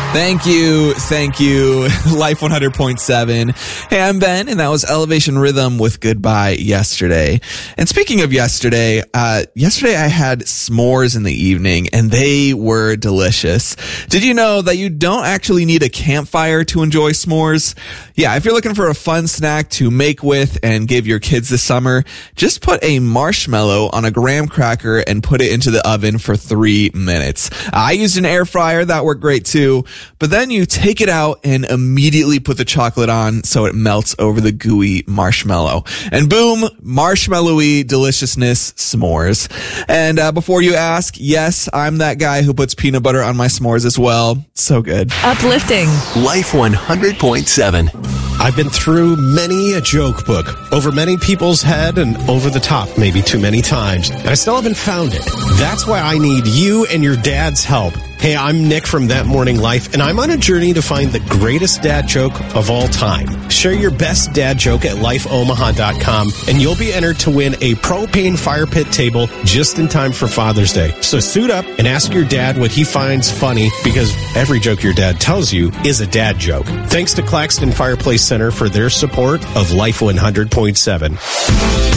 Thank you. Life 100.7. Hey, I'm Ben, and that was Elevation Rhythm with Goodbye Yesterday. And speaking of yesterday, yesterday I had s'mores in the evening, and they were delicious. Did you know that you don't actually need a campfire to enjoy s'mores? Yeah, if you're looking for a fun snack to make with and give your kids this summer, just put a marshmallow on a graham cracker and put it into the oven for 3 minutes. I used an air fryer. That worked great too. But then you take it out and immediately put the chocolate on so it melts over the gooey marshmallow. And boom, marshmallowy deliciousness s'mores. And before you ask, yes, I'm that guy who puts peanut butter on my s'mores as well. So good. Uplifting. Life 100.7. I've been through many a joke book, over many people's head and over the top maybe too many times, and I still haven't found it. That's why I need you and your dad's help. Hey, I'm Nick from That Morning Life, and I'm on a journey to find the greatest dad joke of all time. Share your best dad joke at lifeomaha.com, and you'll be entered to win a propane fire pit table just in time for Father's Day. So suit up and ask your dad what he finds funny, because every joke your dad tells you is a dad joke. Thanks to Claxton Fireplace Center for their support of Life 100.7.